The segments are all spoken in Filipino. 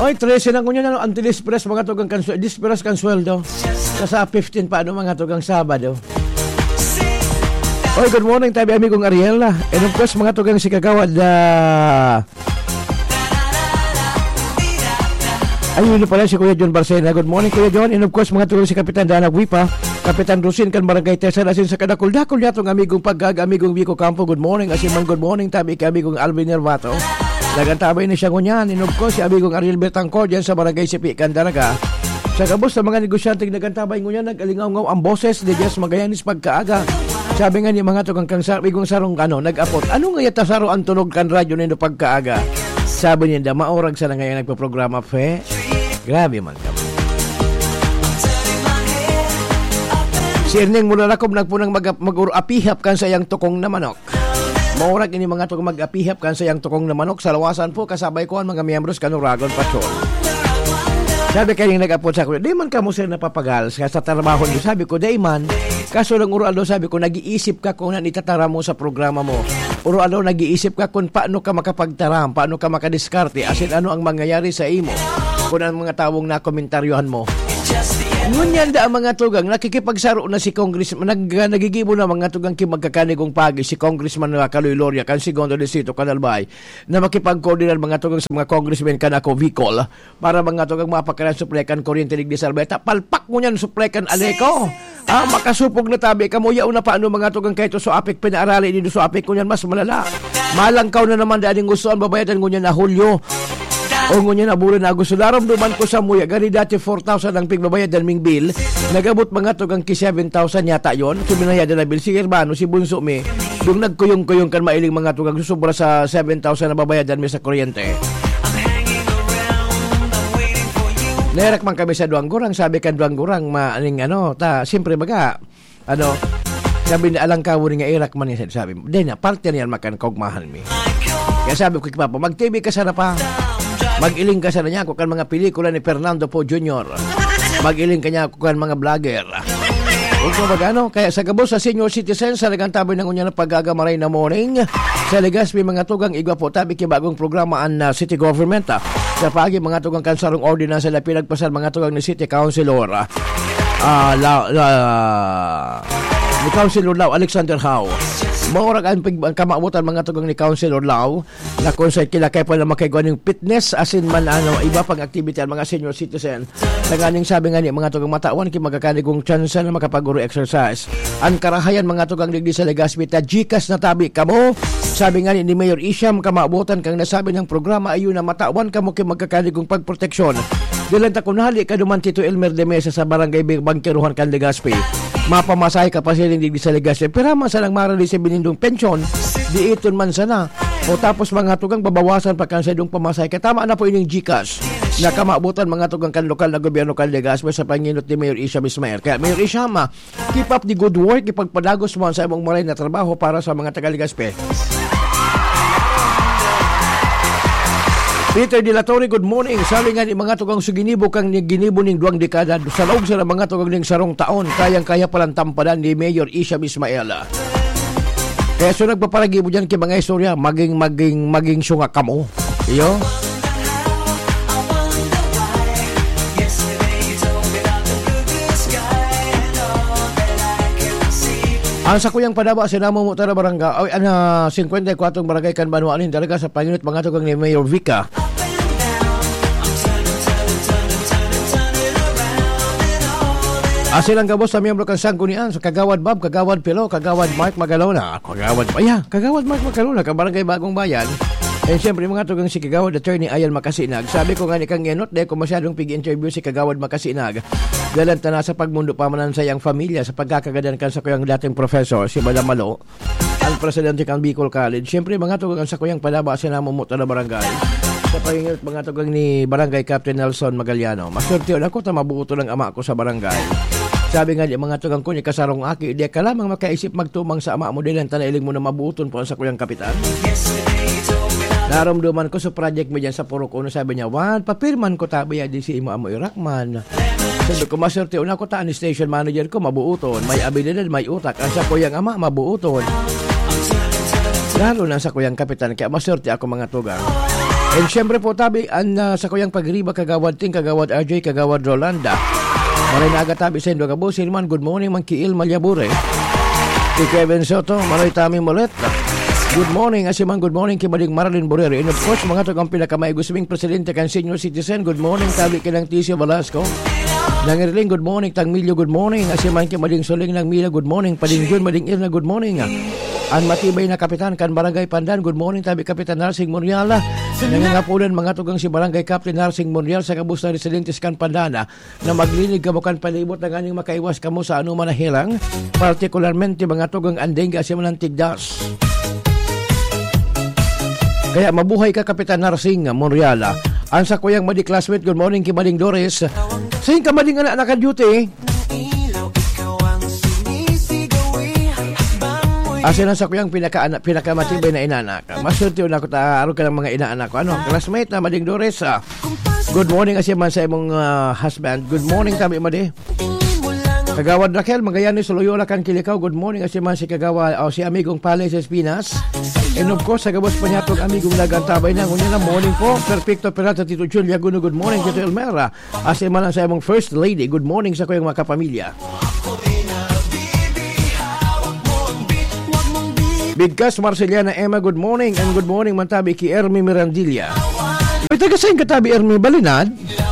Oy, 13 na kunya na anti-disperas mga tugang disperas kan sweldo. Sa 15 pa mga tugang Sabado. Oy, good morning tabi amigong Ariel. And of course mga tugang si Kagawad ayun na pala si Kuya John Barcena. Good morning Kuya John. And of course mga tugang si Kapitan Dana Wipa, Kapitan Rusin kan Barangay Tesa asin sa kadakul-dakul yatong amigong amigong Vico Campo. Good morning asin man good morning tabi kay amigong Alvin Nervato. Nagantabay na siya ngunyan. And of course si amigong Ariel Bertangco diyan sa Barangay Sipi Candaraga. Sa kabos sa mga negosyanteng nagantabay ngunyan nagalingaw-ngaw ang boses di Jess Magallanes pagkaaga. Sabi nga ni mga tugang kang amigong sarong nag-apot. Ano nga yata saro ang tunog kan radyo nito pagkaaga? Sabi niya maorag sa na ngayon nagpaprograma fe. Grabe man ka. Si Erneng Mularakob nagpunang mag-apihap kan sa iyang tukong na manok. Maurag ini mga tukong mag-apihap kan sa iyang tukong na manok. Sa lawasan po kasabay ko ang mga miyembros kanong Ragon Patrol. Sabi kayo nag-apot sa ako, di man ka mo sir napapagal sa trabaho niyo. Sabi ko, di man. Kaso lang Urualdo, sabi ko, nag-iisip ka kung itatara mo sa programa mo. Urualdo, nag-iisip ka kung paano ka makapagtaram, paano ka makadiskarte, asin ano ang mangyayari sa imo, kung ang mga tawong na komentaryohan mo. Ngunyan da ang mga tugang, nakikipagsaro na si Congressman, nagigibo na mga tugang kimagkakanigong pagi, si Congressman Kaloy Loria, kan Segundo Distrito, Kanalbay, na makipag-coordinar mga tugang sa mga congressmen kan ako, Vicol, para mga tugang mapakalan suplekan Kuryente Ligdi Salbeta, palpak mo yan suplekan Aleko. Makasupog na tabi, kamuya una paano mga tugang kahit so apik pinaarali dito so apik kunyan mas malala. Malangkaw na naman daaning gusto ang babayadan kunyan na Hulyo. O ngunyan abulan na gusto darom duman ko sa muya gani dati 4,000 ang pigbabayadan ming bill nagabot mga tugang ki 7,000 yata yon suminayadan na bill si Hermano si Bunso mi dung nagkuyong-kuyong kan mailing mga tugang susubra sa 7,000 na babayadan mi sa kuryente. Nerak man kami sa Duanggurang sabi kan Duanggurang maaning siyempre baga sabi na alang kawo nga irak man niya sabi mo din na parte niyan makan kaugmahan mi kaya sabi ko kipapa mag-TV ka sana pa mag-iling ka sana niya ako kan mga pelikula ni Fernando Po Jr. Mag-iling ka niya ako kan mga vlogger. Huwag mo magano. Kaya sa gabos sa senior citizen sa nagantaboy ng unya na pag-agamaray na morning sa Legazpi mga tugang igwa po tabi kibagong programa ang city government sa pagi mga tugang kansarong ordinansa na pinagpasal mga tugang ni city councilor ni Councilor Lau Alexander Howe. Maurag ang kamaubutan mga tugang ni Councilor Lau na kung sa kilakay pa na makagawa ng fitness asin man iba pang activity ang mga senior citizen. Naganing sabi nga ni mga tugang matawan ki magkakanigong chance na makapaguro exercise. Ang karahayan mga tugang ligdi sa Legazpi ta Gcash na tabi kamo. Sabi nga ni Mayor Isham kamaubutan kang nasabi ng programa ayun na matawan kamo ki magkakanigong pagproteksyon. Dilan ta kunhali kaduman Tito Elmer de Mesa sa Barangay Bangkeruhan kan Legazpi. Mapamasahe ka pa silang digdi sa Legazpi. Pero masalang marali sa binindong pensyon, di iton man sana. O tapos mga tugang babawasan pa kan sa idong pamasahe. Kaya tama na po ining Gcash. Nakamaabutan mga tugang kan lokal na gobyerno kan Legazpi sa panginot ni Mayor Isham Ismael. Kaya Mayor Isham, keep up the good work. Ipagpadagos mo sa imong maray na trabaho para sa mga taga Legazpi. Peter De La Torre, good morning. Sabi nga ni mga tugang suginibo kang ginibo ning 2 dekada sa loob sa mga tugang ning sarong taon kayang-kaya palang tampadan ni Mayor Isham Ismael. Kaya so nagpaparagibo dyan kay mga istorya maging syunga kamo. Iyo. Ang sakuyang padaba sinamo mo tara barangay 54 barangay kan Banuanin talaga sa panginot mga tugang ni Mayor Vica. Asilang gabos sa miyembro kan Sanggunian sa Kagawad Bob, Kagawad Pilo, Kagawad Mark Magalona, Kagawad Mark Magalona ka barangay Bagong Bayan. Eh siyempre mga tugang si Kagawad Attorney Ayan Makasinag. Sabi ko nga ni kang yenot dahil ko masyadong pig-interview si Kagawad Makasinag. Dalanta na sa pagmundo pamanan sa iyang pamilya sa pagkakagadan kan sa kuyang dating professor si Madam Malo, ang presidente kan Bicol College. Siyempre mga tugang sa kuyang palaba sinamumuto na barangay. Sa pagingit mga tugang ni Barangay Captain Nelson Magaliano. Masurtiyon ako ta mabuto ng ama ko sa barangay. Sabi nga di mga tugang ko ni kasarong aki, di ka lamang makaisip magtumang sa ama mo dilan tanailing mo na mabuton po sa kuyang kapitan. Naramdaman ko sa project mo dyan sa Purok Uno, sabi niya, papirman ko tabi di si Imo Amo Irakman. Sabi ko, maserte una ko taan, station manager ko, mabuuton. May abilidad, may utak. Ang sa kuyang ama, mabuuton. Lalo na sa kuyang kapitan, kaya maserte ako mga tugang. And syempre po tabi sa kuyang pagriba kagawad ting kagawad RJ kagawad Rolanda. Maray na aga tabi sa Indo Gabo Silman. Good morning man Kiil Malyabure. Kay Kevin Soto, maray tami molet. Good morning Asiman, good morning kay Bading Marilyn Borrero. And of course mga to ang pinakamaigusming presidente kan senior citizen. Good morning tabi kilang Ticio Velasco. Nangiriling, good morning. Tangmilyo, good morning. Asiman kay Mading Soling ng Mila, good morning. Pading Jun, Mading Irna, good morning. Ang matibay na kapitan kan Barangay Pandan, good morning. Tabi Kapitan Narsing Moriala. Nangangapulan mga tugang si Barangay Captain Narsing Morial sa kabus na residentes kan Pandana na maglinig kamukan palibot na ganing makaiwas kamo sa anuman na hilang. Partikularmente mga tugang andeng asiman ng tigdas. Kaya mabuhay ka Kapitan Narsing Moriala. Ang sa kuyang madi classmate, good morning kay Mading Doris. Sayang ka Mading anak naka-duty. Asin ang sa kuyang pinakamatibay na inaanak. Masunti na ako taaro ka ng mga inaanak ko. Classmate na Mading Doris. Good morning kasi man sa imong husband. Good morning tabi Madi. Kagawad Raquel, Magayani, Soloyola, kan Kilikaw. Good morning kasi man si Kagawa si amigong Pale sa Espinas. And of course, sa gabos pa niya itong amigong nagantabay na. Ngunit na morning po. Perfecto Peralta, Tito Julia Guno. Good morning, Tito Elmera. Asi man lang sa imong first lady. Good morning sa kuyang mga kapamilya. Bigkas Marceliana Emma, good morning. And good morning mantabi ki Ermi Mirandilla. May tagasayin katabi Ermi Balinad.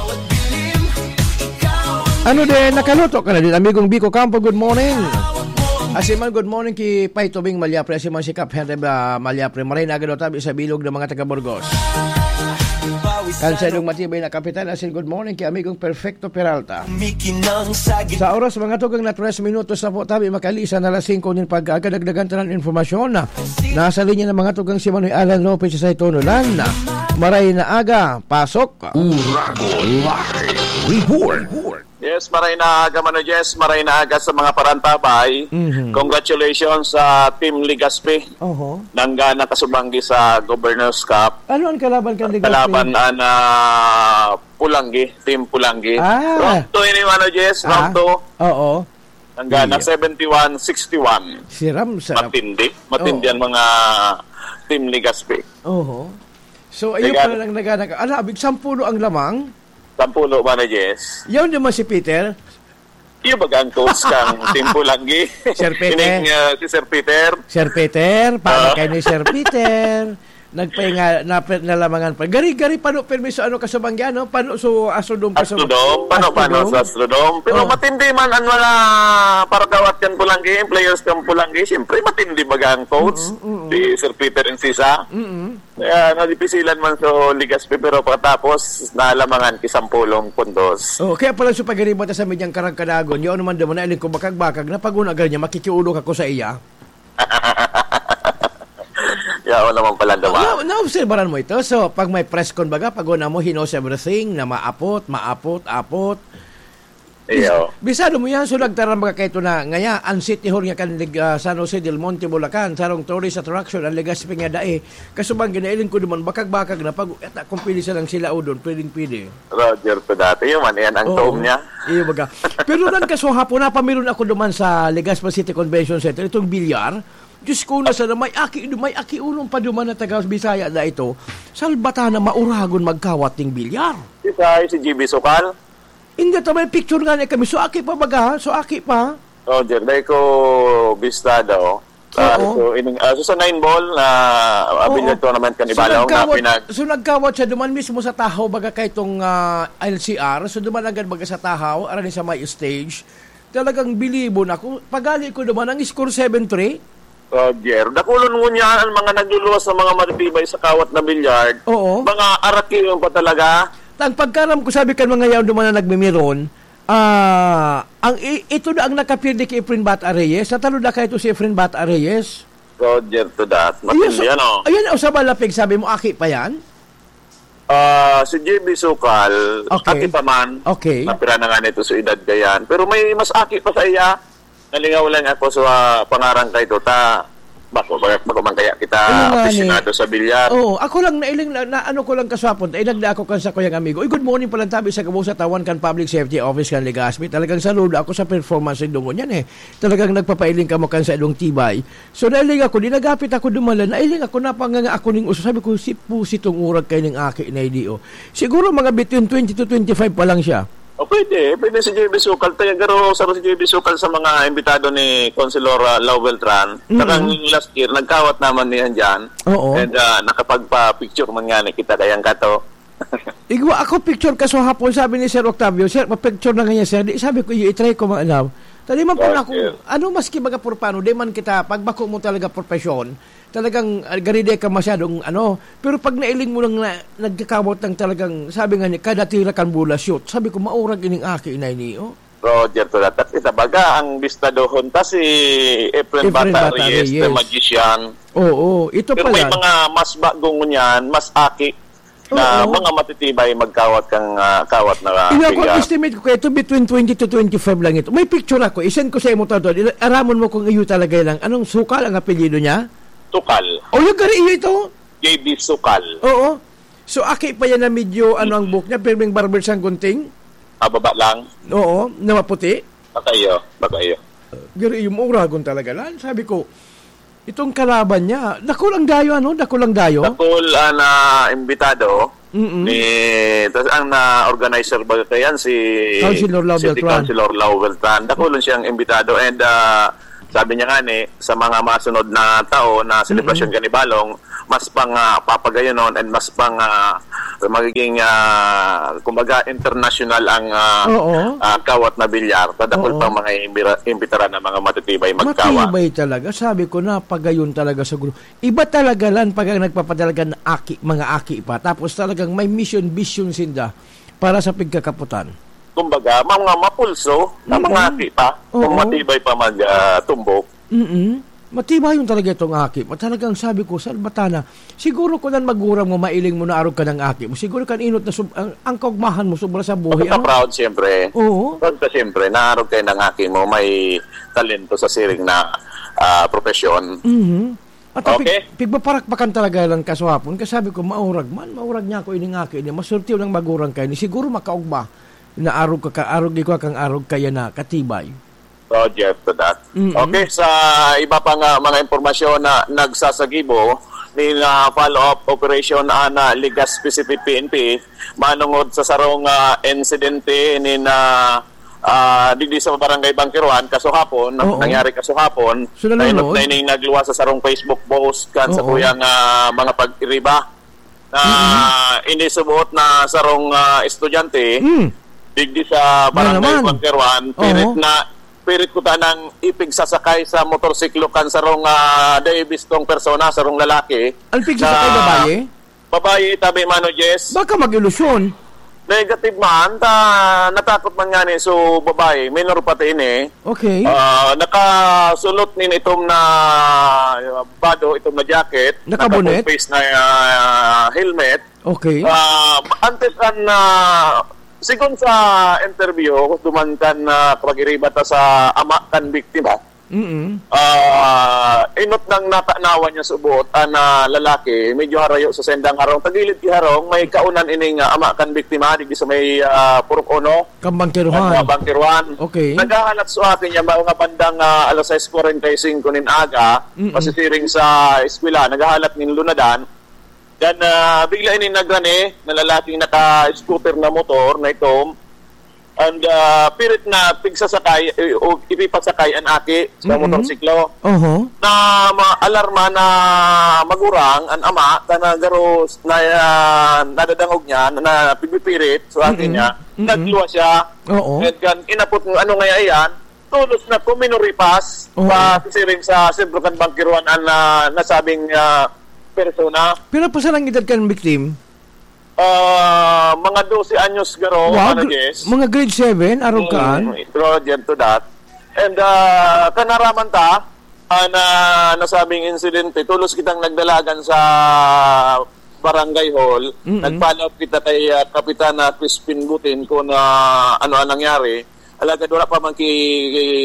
Ano din, nakaluto ka na din. Amigong Biko Campo, good morning. Asiman, good morning kay Pai Tobing Malyapre. Asiman si Cap Henry Malyapre. Maray na agad tabi sa bilog ng mga taga-Burgos. Kansaylong matibay na kapitan. Asin, good morning kay amigong Perfecto Peralta. Sa oras, mga tugang na 3 minutos na po tabi makalisa na lasing ko din pag-agadagdagan ng informasyon na nasa linya ng mga tugang si Manoy Alan Lopez sa Itonolan na maray na aga, pasok. Urago Live Report. Yes, maray na aga Mano Jess, maray na aga sa mga parantabay. Congratulations sa Team Ligaspi. Nangga nakasubanggi sa Governor's Cup. Ano ang kalaban kan Ligaspi? Kalaban na Pulanggi, Team Pulanggi. Round 2 ini Mano Jess, round 2. Oo. Nangga na 71-61. Siram, sarap. Matindi ang mga Team Ligaspi. So, ayun pala lang nagana. Ala, abig 10 ang lamang. 10 Mano Jess. Yun naman si Peter. Iyo bagang coach kang Team Pulanggi. Sir Peter. Si Sir Peter. Sir Peter, paano kayo ni Sir Peter? Nagpahinga, nalamangan pa. Gari-gari, paano permiso, ano kasabangyan, paano so Astrodome? Paano sa Astrodome? Pero matindi man ang mga parakawat yan Pulanggi, players kang Pulanggi, siyempre matindi bagang coach, si Sir Peter Encisa. Kaya nadipisilan man sa Ligaspi, pero pagkatapos nalamangan kisampulong puntos. Kaya pala sa pag-iribata sa medyang karagkadagon, yun naman naman na iling ko bakag-bakag, na pag-unagal niya, makikiulog ako sa iya. Yaw naman pala naman. Na-obserbaran mo ito. So, pag may press con baga, pag una mo, he knows everything, na maapot. Iyo. Bisado mo yan, so nagtarang baga kayo na, ngaya, ang City Hall nga kan San Jose del Monte, Bulacan, sarong tourist attraction, ang Legaspi nga dae. Kasubang ginailing ko naman, bakag-bakag na, pag kung pili silang sila o doon, pwedeng-pwede. Roger to dati, yun man, yan ang tome niya. Iyo baga. Pero lang kaso hapon na, pamiron ako naman sa Legaspi City Convention Center, itong bilyar. Diyos ko na sa may aki unong pa duman na taga Bisaya na ito, salbata na mauragon magkawat ng bilyar. Si GB Sokal? Hindi ito, may picture nga na kami. So, aki pa baga? So, aki pa? Roger, dahil ko bistado. So, sa 9-ball na billiard tournament kanibalaw na pinag... So, nagkawat siya duman mismo sa Tahaw baga kay itong LCR. So, duman agad baga sa Tahaw, arani sa may stage. Talagang bilibon ako. Pagali ko duman, ang score 7-3. Roger, dakulon mo niya ang mga nagluluwas sa mga matitibay sa kawat na bilyard. Oo. Mga araki yung pa talaga. Ang pagkaram ko, sabi kan mga yaw duman na nagmimiron, ito na ang nakapirdi kay Efren Bat Areyes. Natalo na kayo si Efren Bat Areyes. Roger to that. Matindi yan o. Ayun, sa malapig, sabi mo, aki pa yan? Si JB Sukal, aki pa man. Okay. Napira na nga nito sa edad gayan. Pero may mas aki pa sa iya. Nalingaw lang ako sa pangarang kay Tota. Bako man kaya kita Ayun, aficionado sa bilyar. Oo, ako lang nailing na ano ko lang kaswapon, ay nagda ako kan sa kuyang amigo. Good morning pala tabi sa Cabo sa Tawan kan Public Safety Office kan Legazpi. Talagang saludo ako sa performance ng dungon yan Talagang nagpapailing ka mo kan sa ilong tibay. So nailing ako, dinagapit ako dumalan, nailing ako napanganga ako ning uso. Sabi ko, si pusi tong urag kay ning aki na idio. Siguro mga between 20 to 25 pa lang siya. O pwede si JB Sukal. Garo sa si JB Sukal sa mga imbitado ni Consilor Lau Beltran. Takang last year, nagkawat naman niyan dyan. Oo. And nakapagpa-picture man nga kita kayang kato. Igwa ako picture kaso hapon, sabi ni Sir Octavio, Sir, pa-picture na ganyan, Sir. Sabi ko, i-try ko maalaw. Tali man po na ako, maski baga purpano, di man kita, pagbako mo talaga profesyon, talagang garide ka masyadong pero pag nailing mo lang nagkakawat ng talagang, sabi nga niya, kada tira kan bula shoot. Sabi ko, maurag ining aki inay niyo. Roger to that. Kita baga ang bistadohon ta si Efren Bata Reyes, the magician. Oo, ito pero pala. May mga mas bagong niyan, mas aki na mga matitibay magkawat kang kawat na ako estimate ko ito between 20 to 25 lang ito. May picture ako, isend ko sa imo tato. Aramon mo kung iyo talaga lang. Anong Sukal ang apelyido niya? Sukal. O yung gari iyo ito? JB Sukal. Oo. So aki pa yan na medyo ang book niya, pirming barber sang gunting? Baba lang. Oo, na maputi. Baka iyo. Gari iyo mo uragon talaga lang. Sabi ko, itong kalaban niya, dakulang dayo. Dakul na imbitado tapos ang na-organizer ba yan si Councilor Lau Beltran. Dakulon siyang imbitado and sabi niya nga sa mga masunod na tao na celebration gani Balong, mas pang papagayon nun and mas pang magiging kumbaga international ang kawat na bilyar. Tadakol pang mga imbitara na mga matitibay magkawat. Matibay talaga. Sabi ko na pagayon talaga sa grupo. Iba talaga lang pag nagpapadalaga ng mga aki pa. Tapos talagang may mission, vision sinda para sa pagkakaputan. Kumbaga, mga mapulso na mga aki pa. Kung matibay pa magtumbok. Matibay yung talaga itong aki. Talagang sabi ko, Salbatana, siguro ko nan magurang mo, mailing mo na arog ka ng aki mo. Siguro kan inot na ang kaugmahan mo sobra sa buhay. Proud siyempre. Oo. Proud ka siyempre, naarog kayo ng aki mo, may talento sa siring na profesyon. At pigpaparakpakan talaga lang kaswapon. Kasi sabi ko, maurag niya ako ining aki. Masurtiw ng magurang kayo. Siguro makaugma na arog kang arog kaya na katibay. Roger to that. Okay, sa iba pang mga impormasyon na nagsasagibo ni follow-up operation na Legazpi City PNP manungod sa sarong insidente ni didi sa barangay Bangkiruan kasuhapon, nangyari kasuhapon. Na ining nagluwa sa sarong Facebook post kan sa kuyang mga pag-iriba na inisubot na sarong estudyante digdi sa barangay Bangkiruan pirit ko ta ng ipig sasakay sa motorsiklo kan sarong Davis tong persona, sarong lalaki. Alpig sasakay babae? Babae, tabi mano, Jess. Baka mag-ilusyon. Negative man, natakot man nga ni so babae, minor pati ini. Okay. Nakasulot ni itong na bado, itong na jacket. Nakabonet? Naka-face na helmet. Okay. Antes sigon sa interview, dumankan na pag-iribata sa ama kan biktima. Inot nang natanawan niya subot na lalaki, medyo harayo sa sendang harong. Tagilid ki harong, may kaunan ining ama kan biktima, di sa may Purok Ono. Bangkiruan. Okay. Naghahanap sa atin niya, mga bandang alas 6:45 nin aga, pasisiring sa eskwela, naghahanap nin lunadan. Dan bigla ini nagrane na lalaking naka-scooter na motor na ito and pirit na pigsasakay o ipipasakay ang aki sa motorsiklo na alarma na magurang ang ama na garo na nadadangog niya na pipipirit so akin niya nagluwa siya and kan inapot ng ano nga yan tulos na kuminuripas pa sisiring sa Sibrukan Bangkiruan ang nasabing persona. Pero pa saan ang edad ka ng victim? Mga 12 anyos garo. Wow, mga grade 7, arog kaan? Roger to that. And kanaraman ta, na nasabing insidente, tulos kitang nagdalagan sa barangay hall. Nag-follow up kita kay Kapitana Crispin Butin kung ano ang nangyari. Alagad wala pa man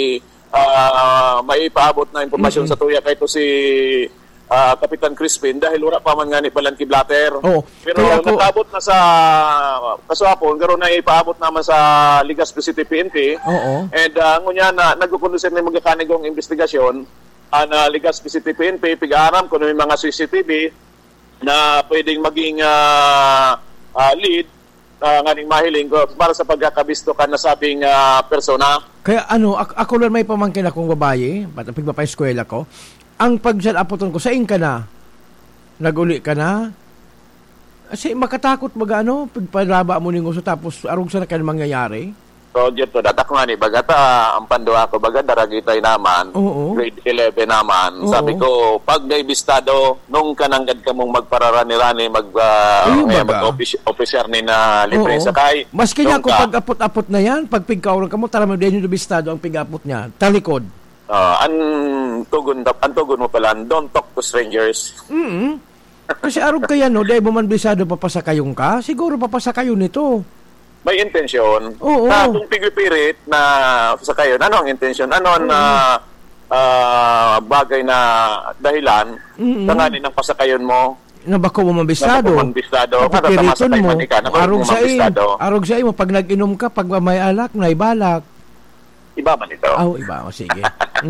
maipaabot na impormasyon sa tuya kay to si Kapitan Crispin dahil wala pa man nga ni Palanki Blatter. Pero nakaabot na sa kaswapon, karon na ipaabot naman sa Legazpi City PNP. And ngunya na nagkukondusin ni mga kanigong investigasyon na Legazpi City PNP pigaram kung may mga CCTV na pwedeng maging lead nganing mahiling ko para sa pagkakabisto ka na sabing persona. Kaya ako lang may pamangkin akong babae, pagpapay eskwela ko. Ang pagsasapoton ko, saing ka na, naguli ka na, kasi makatakot pagpalaba mo ninguso tapos arog sa na kayo mangyayari. So, dito, datak nga ni, bagata, ang panduha ko, bagata, daragitay naman, grade 11 naman. Sabi ko, pag naibistado, nung kananggad ka mong magpararani-rani, mag-officer ni na libre sakay. Maski niya kung pag-apot-apot na yan, pag pigkauran ka mo, tara mo din yung bistado ang pig-apot niya, talikod. Ang tugon mo pala, don't talk to strangers. Kasi arog kaya dahil bumanbisado papasakayong ka, siguro papasakayon nito. May intensyon. Na kung pigipirit na sakayon, ano ang intensyon? Ano ang bagay na dahilan tanganin ng pasakayon mo? Nabako mo mambisado. Papipiriton mo. Arog sa mo, pag nag-inom ka, pag may alak, may balak. Iba man ito. Iba. Sige.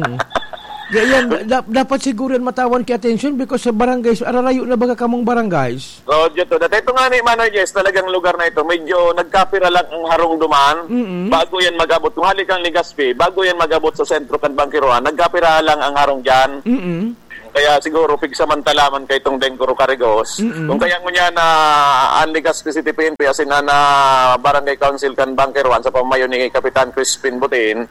Yan, dapat siguro yan matawan kay attention because sa barangays, ararayo na baga kamong barangays. So, dito. Ito nga ni Manoy Jess, talagang lugar na ito, medyo nagkapira lang ang harong duman bago yan mag-abot. Kung halik ang Legazpi, bago yan mag-abot sa sentro kan Bangkiroan, nagkapira lang ang harong dyan. Kaya siguro pigsamantalaman kay itong Dengkoro Carigos. Kung kaya mo niya na ang Legazpi City PNP asin na Barangay Council kan Bangkiroan sa pamayo ni Kapitan Crispin Butin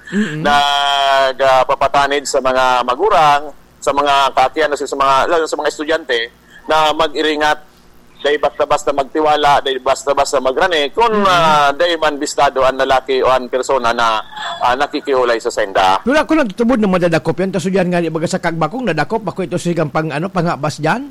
nagpapatanid sa mga magurang, sa mga kakiyan, lalo sa mga estudyante na mag-iringat dahil basta-basta magtiwala, dahil basta-basta magrani kung dahil man bistado ang lalaki o ang persona na nakikiulay sa senda. Tula ko lang tutubod ng madadakop yan, taso dyan nga baga sa kagbakong nadakop, ako ito sigang panghabas dyan?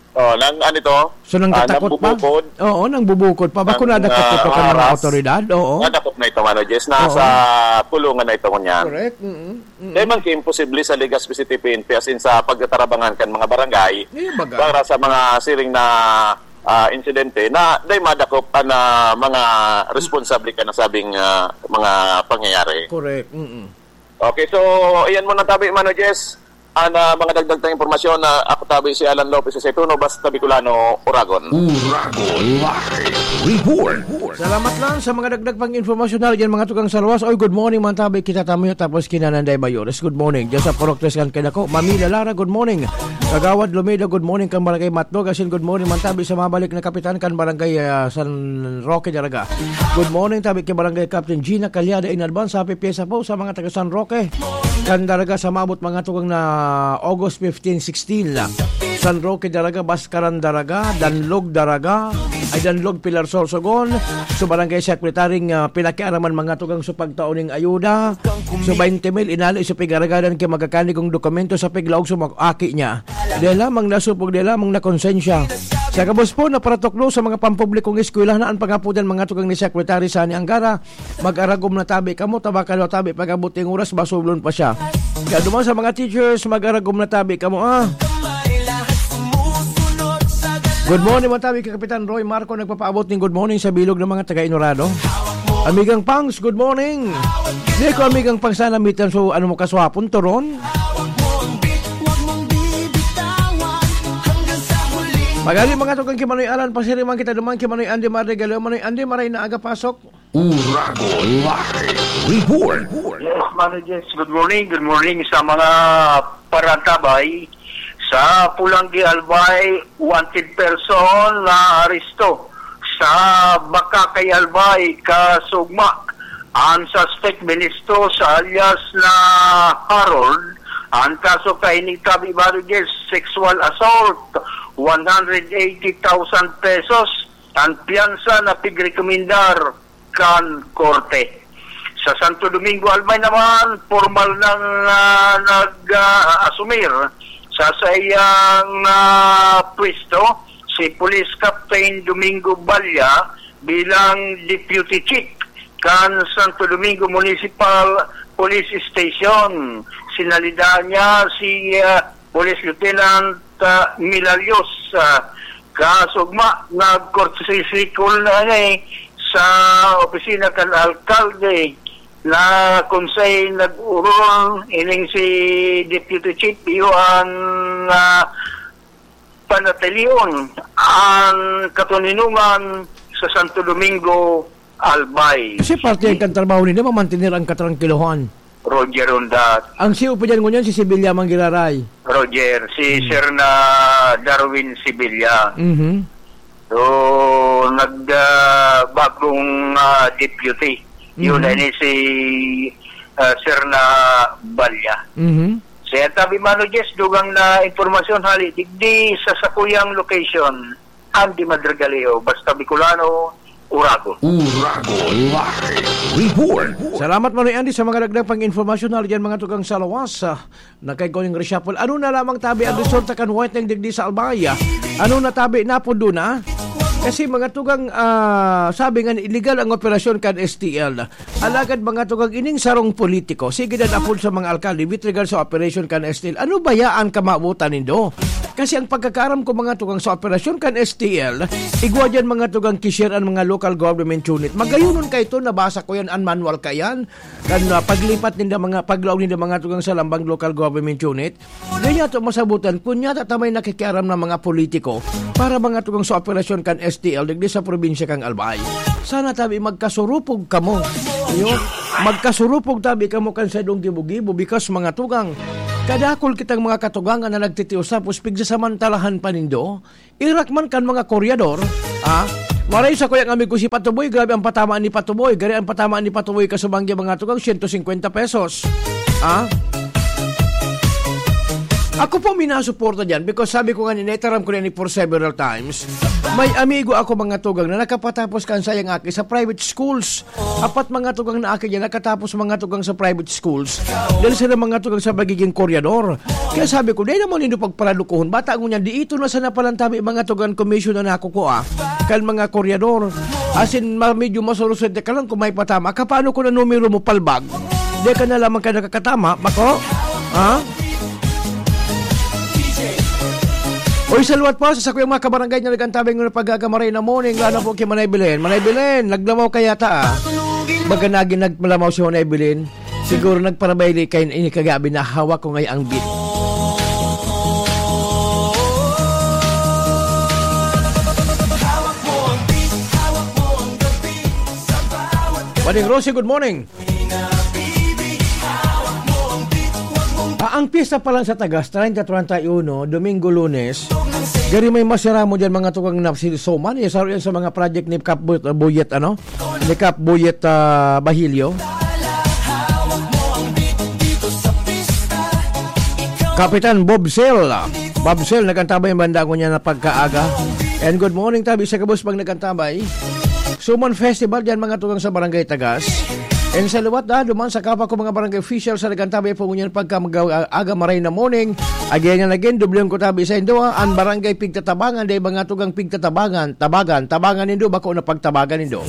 So nang tatakot pa? Nang bubukod pa. Bako nadakop ito ka ng mga otoridad? Nadakop na ito, Mano Jess, nasa pulungan na ito kunyan. Correct. Dahil man imposible sa Legazpi City PNP asin sa pagtatarabangan kan mga barangay para sa mga siring na insidente na dahil madakop na mga responsable ka na sabing mga pangyayari. Correct. Okay, so iyan mo na tabi, Mano Jess. Mga dagdag na impormasyon na ako tabi si Alan Lopez sa Setuno, basta Bicolano, Uragon. Live Report. Salamat lang sa mga dagdag pang informasyon na yan mga tukang salwas. Good morning man tabi kita tamayo tapos kinananday Bayores. Good morning. Diyan sa Poroktres kan kinako. Mamila Lara, good morning. Kagawad Lumida, good morning kan Barangay Matnog. Asin good morning man tabi sa mabalik na kapitan kan Barangay San Roque Daraga. Good morning tabi kay Barangay Captain Gina Calyada in advance. Happy pyesa po sa mga taga San Roque kan Daraga sa mabot mga tukang na August 15, 16 San Roque Daraga, Baskaran Daraga, Danlog Daraga, ay Danlog Pilar Sorsogon, so Barangay Secretary pinakiaraman mga tugang sa pagtauning ayuda, so 20 mil inali sa pigaragadan kay magkakanig kong dokumento sa piglaog sa mag-aki niya. Dahil lamang nasupog, dahil lamang na konsensya. Sa kabos po na paratoklo sa mga pampublikong eskwela na ang pangapudan mga tugang ni Secretary Sani Angara, mag-aragom na tabi kamo, tabakalo tabi, pagabuting oras, basublon pa siya. Kaya duman sa mga teachers, mag-aragom na tabi kamo, Good morning mga tabi, Kapitan Roy Marco, nagpapaabot ng good morning sa bilog ng mga taga-Inorado. Amigang Pangs, good morning. Hindi ko amigang Pangs sana mitan so ano mo kaswapon, Toron. Magaling mga tukang Kimanoy Alan, pasiriman kita duman Kimanoy Andy Marregalo, Manoy Andy Maray na aga pasok. Uragon Live Report. Yes, Managers, good morning sa mga parantabay. Sa Pulanggi Albay, wanted person na aresto. Sa Bakakay Albay, Kasugmak, ang suspect ministro sa alias na Harold. Ang kaso kay ni Tabi Barigues, sexual assault, 180,000 pesos. Ang piyansa na pigrekomendar kan korte. Sa Santo Domingo Albay naman, formal nang nag-asumir sa sayang pwesto si Police Captain Domingo Balya bilang Deputy Chief kan Santo Domingo Municipal Police Station. Sinalida niya si Police Lieutenant Milalios. Kasugma, nag-courtesy-call na sa opisina kan alkalde na kunsay nag-urong ining si Deputy Chief Iwan Panatilion ang katuninungan sa Santo Domingo, Albay. Kasi parte ang kantrabaho nila, mamantinir ang katrangkilohan. Roger Rondat. Ang CEO pa dyan ngunyan, si Sibilya Manggiraray. Roger, si Sir na Darwin Sibilya. Mm-hmm. So, nagbagong deputy. Yun na ni si Sir na Balya. Mm-hmm. Sa tabi mano Jess, dugang na informasyon hali, digdi sa sakuyang location, Andy Madrigaleo, basta Bicolano, Urago. Urago Live Report. Salamat Manoy Andy sa mga dagdag pang informasyon hali dyan mga tugang salawas na kay Goning Reshuffle. Ano na lamang tabi ang resulta kan white ng digdi sa Albaya? Ano na tabi na po doon Kasi mga tugang sabi nga illegal ang operasyon kan STL. Alagad mga tugang ining sarong politiko. Sige na napod sa mga alkalde with regard sa operation kan STL. Ano bayaan ka maabutan nindo? Kasi ang pagkakaram ko mga tugang sa operasyon kan STL, igwa dyan mga tugang kisir ang mga local government unit. Magayunon ka ito, nabasa ko yan, unmanual ka yan. Kan paglipat ninda mga, paglaw ninda mga tugang sa lambang local government unit. Ganyan ito masabutan, kunya tatamay nakikiaram ng mga politiko para mga tugang sa operasyon kan STL, digdi sa probinsya kang Albay. Sana tabi magkasurupog kamo. Magkasurupog tabi kamo kan sa dong gibo-gibo because mga tugang, kadakol kitang mga katugangan na nagtitiusap uspig sa samantalahan panindo, irakman kan mga koryador, maray sa kuyang amigo si Patuboy, grabe ang patamaan ni Patuboy, gari ang patamaan ni Patuboy kasubanggi mga tugang, 150 pesos. Ako po minasuporta dyan because sabi ko nga ninetaram ko na for several times. May amigo ako mga tugang na nakapatapos kan sayang aki sa private schools. Apat mga tugang na aki dyan nakatapos mga tugang sa private schools. Dahil sila mga tugang sa bagiging koryador. Kaya sabi ko, dahil naman hindi pagpalalukuhon. Bata ko niyan, di ito na sana palantabi mga tugang commission na nakukuha. Kan mga koryador. As in, medyo masolusod ka lang kung may patama. Kapano ko na numero mo palbag? Di ka na lamang ka nakakatama. Bako? Oy, salwat pa sa sakuyang mga kabarangay na nagantabing ng pagkakamaray na morning, lalo po kay Manay Belen. Manay Belen, naglamaw kaya ta Baga nagmalamaw si Manay Belen. Siguro nagparabayli kayo ini kagabi na hawak ko ngay ang beat. Bading Rosie, good morning. Ang piyesta pa lang sa Tagas, 30-31, Domingo, Lunes. Gari may masira mo dyan mga tukang napsilisoman. Isaro yan sa mga project ni Cap Buyet, ni Cap Buyet Bahilyo. Kapitan Bob Sel, nagkantabay yung banda ko niya na pagkaaga. And good morning tabi sa kabus pag nagkantabay. Suman Festival dyan mga tukang sa Barangay Tagas. And sa luwat duman sa kapwa ko mga barangay official sa nagkantabay po ngunyan pagka aga maray na morning. Again and again, dublyon ko tabi sa indo, ang barangay pigtatabangan, day mga tugang pigtatabangan, tabangan nindo, bako na pagtabagan nindo.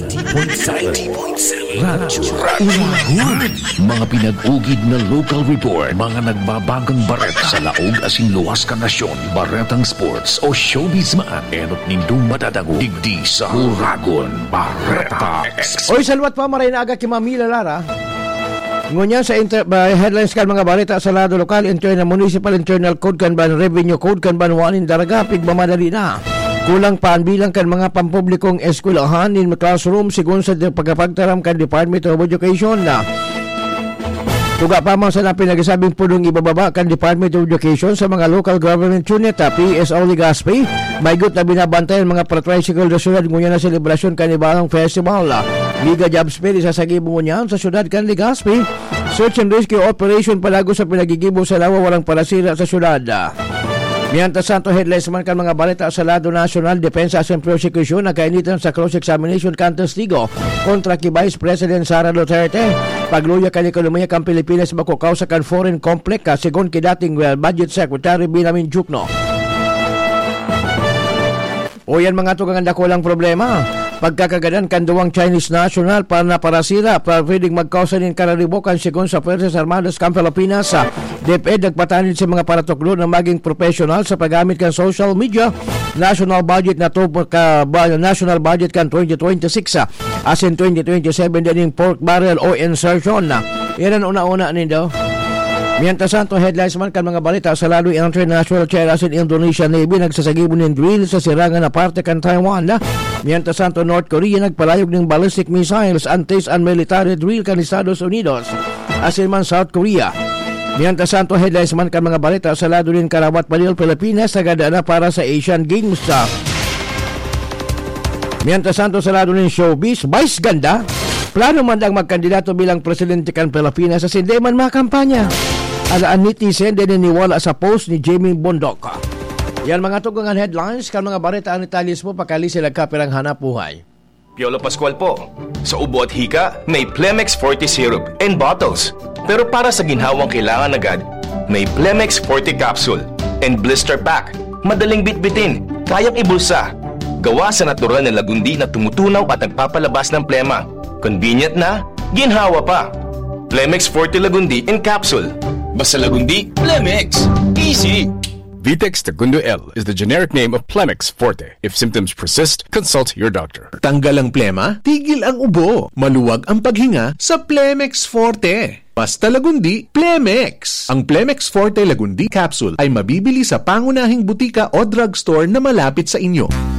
Mga pinag-ugid na local report, mga nagbabagang bareta sa laog asing luwas ka nasyon, baretang sports o showbiz man, enot nindong matatago, digdi sa Uragon Bareta Express. Oy, salwat pa maray na aga kimamila Lara. Ngunya sa headlines kan mga balita sa lado lokal, internal municipal internal code kan ban revenue code kan ban wanin daraga pigmamadali na. Kulang pa ang bilang kan mga pampublikong eskwelahan in classroom sigun sa pagpagtaram kan Department of Education na. Tuga pa man sa napinagsabing punong ibababa kan Department of Education sa mga local government unit PSO Legazpi. Maygut na binabantayan mga patricycle na syudad ngunya na selebrasyon kanibang festival. Liga Jobs Fair isasagibong niyan sa syudad kan Legazpi. Search and rescue operation palago sa pinagigibo sa lawa walang palasira sa syudad. Mianta Santo headlines man kan mga balita sa lado national, Defense and Prosecution nagkainitan sa cross-examination kan testigo kontra kay Vice President Sara Duterte. Pagluya kan ekonomiya kan Pilipinas makukaw sa kan foreign complex sigon kay dating Budget Secretary Benjamin Jukno. O yan mga tugang dakulang problema. Pagkakagadan kanduwang Chinese national para na parasira para pwedeng magkausa ng kararibokan sigon sa Puersas Armadas ng Pilipinas. DepEd nagpatanid sa mga paratuklo na maging professional sa paggamit kan social media. National budget na to national budget kan 2026 as in 2027 din pork barrel o insertion na. Yan ang una-una nindo. Mientras tanto, headlines man kan mga balita sa laloy international cheras in Indonesia Navy nagsasagibo ng drill sa sirangan na parte kan Taiwan. Mientras tanto, North Korea nagpalayog ng ballistic missiles antes ang military drill kan Estados Unidos asin man South Korea. Mientras tanto, headlines man kan mga balita sa lado din Karawat Padil, Pilipinas nagadana para sa Asian Games. Mientras tanto, sa lado din showbiz, Vice Ganda plano man lang magkandidato bilang presidente kan Pilipinas sa hindi man makampanya. Alaan netizen din niniwala sa post ni Jamie Bondoc. Yan mga tugangan headlines kan mga balita ang italis mo pakali sila kapirang hanap buhay. Piolo Pascual po. Sa ubo at hika, may Plemex Forte Syrup and bottles. Pero para sa ginhawang kailangan agad, may Plemex Forte Capsule and Blister Pack. Madaling bitbitin, kayang ibulsa. Gawa sa natural na lagundi na tumutunaw at nagpapalabas ng plema. Convenient na, ginhawa pa. Plemex Forte Lagundi in Capsule. Basta Lagundi, Plemex. Easy! Vitex Segundo L is the generic name of Plemex Forte. If symptoms persist, consult your doctor. Tanggal ang plema, tigil ang ubo. Maluwag ang paghinga sa Plemex Forte. Basta Lagundi, Plemex. Ang Plemex Forte Lagundi Capsule ay mabibili sa pangunahing butika o drugstore na malapit sa inyo.